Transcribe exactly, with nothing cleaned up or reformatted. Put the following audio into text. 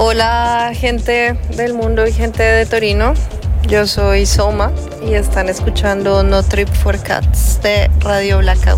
Hola gente del mundo y gente de Torino, yo soy Soma y están escuchando No Trip for Cats de Radio Blackout.